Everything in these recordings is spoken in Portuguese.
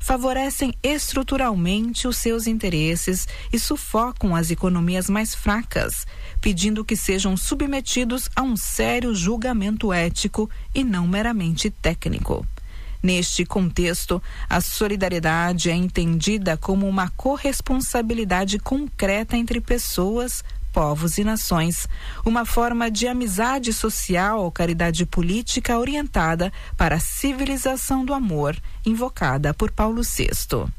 favorecem estruturalmente os seus interesses e sufocam as economias mais fracas, pedindo que sejam submetidos a um sério julgamento ético e não meramente técnico. Neste contexto, a solidariedade é entendida como uma corresponsabilidade concreta entre pessoas, povos e nações, uma forma de amizade social ou caridade política orientada para a civilização do amor, invocada por Paulo VI.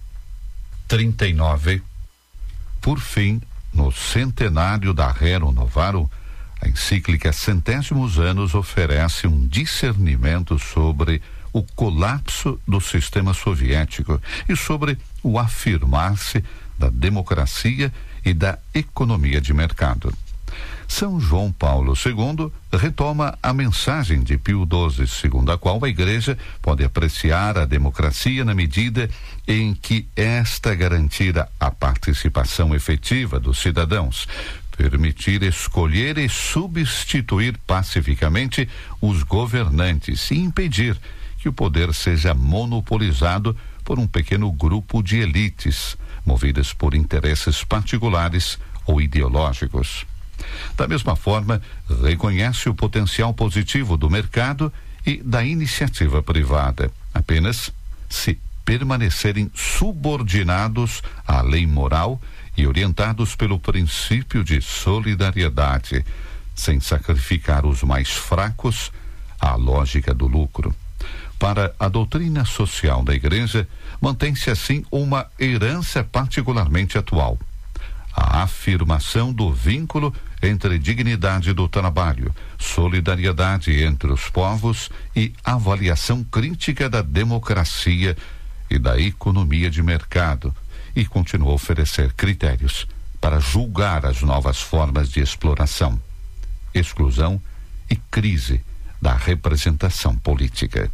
39. Por fim, no centenário da Rerum Novarum, a encíclica Centésimos Anos oferece um discernimento sobre o colapso do sistema soviético e sobre o afirmar-se da democracia e da economia de mercado. São João Paulo II retoma a mensagem de Pio XII, segundo a qual a Igreja pode apreciar a democracia na medida em que esta garantirá a participação efetiva dos cidadãos, permitir escolher e substituir pacificamente os governantes e impedir que o poder seja monopolizado por um pequeno grupo de elites, movidas por interesses particulares ou ideológicos. Da mesma forma, reconhece o potencial positivo do mercado e da iniciativa privada, apenas se permanecerem subordinados à lei moral e orientados pelo princípio de solidariedade, sem sacrificar os mais fracos à lógica do lucro. Para a doutrina social da Igreja, mantém-se assim uma herança particularmente atual: a afirmação do vínculo entre dignidade do trabalho, solidariedade entre os povos e avaliação crítica da democracia e da economia de mercado, e continua a oferecer critérios para julgar as novas formas de exploração, exclusão e crise da representação política.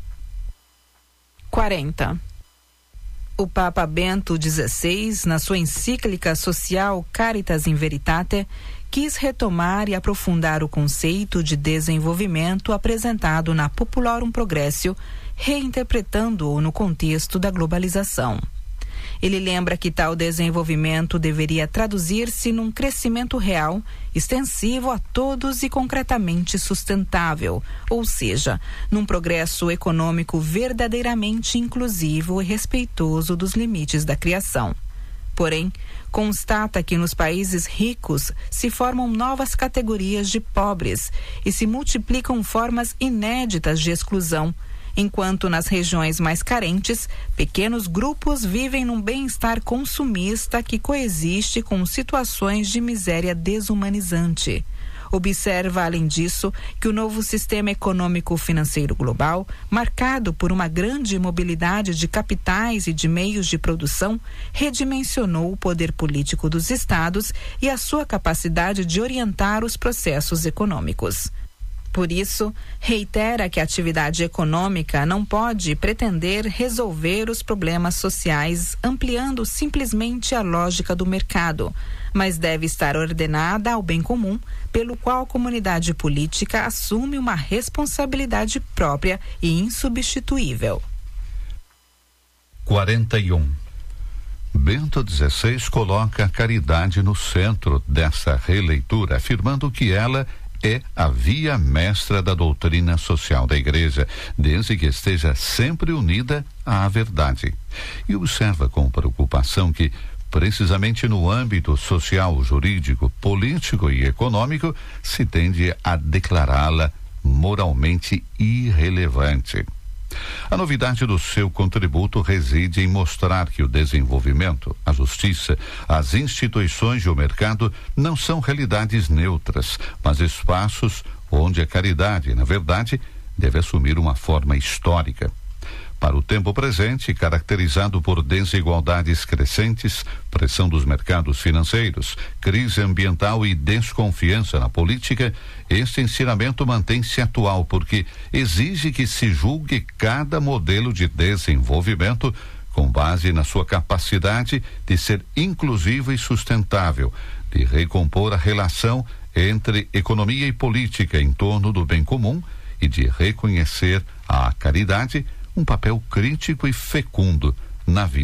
40. O Papa Bento XVI, na sua encíclica social Caritas in Veritate, quis retomar e aprofundar o conceito de desenvolvimento apresentado na Populorum Progressio, reinterpretando-o no contexto da globalização. Ele lembra que tal desenvolvimento deveria traduzir-se num crescimento real, extensivo a todos e concretamente sustentável, ou seja, num progresso econômico verdadeiramente inclusivo e respeitoso dos limites da criação. Porém, constata que nos países ricos se formam novas categorias de pobres e se multiplicam formas inéditas de exclusão, enquanto nas regiões mais carentes, pequenos grupos vivem num bem-estar consumista que coexiste com situações de miséria desumanizante. Observa, além disso, que o novo sistema econômico-financeiro global, marcado por uma grande mobilidade de capitais e de meios de produção, redimensionou o poder político dos estados e a sua capacidade de orientar os processos econômicos. Por isso, reitera que a atividade econômica não pode pretender resolver os problemas sociais ampliando simplesmente a lógica do mercado, mas deve estar ordenada ao bem comum, pelo qual a comunidade política assume uma responsabilidade própria e insubstituível. 41. Bento XVI coloca a caridade no centro dessa releitura, afirmando que ela é a via mestra da doutrina social da Igreja, desde que esteja sempre unida à verdade. E observa com preocupação que, precisamente no âmbito social, jurídico, político e econômico, se tende a declará-la moralmente irrelevante. A novidade do seu contributo reside em mostrar que o desenvolvimento, a justiça, as instituições e o mercado não são realidades neutras, mas espaços onde a caridade, na verdade, deve assumir uma forma histórica. Para o tempo presente, caracterizado por desigualdades crescentes, pressão dos mercados financeiros, crise ambiental e desconfiança na política, este ensinamento mantém-se atual porque exige que se julgue cada modelo de desenvolvimento com base na sua capacidade de ser inclusivo e sustentável, de recompor a relação entre economia e política em torno do bem comum e de reconhecer à caridade um papel crítico e fecundo na vida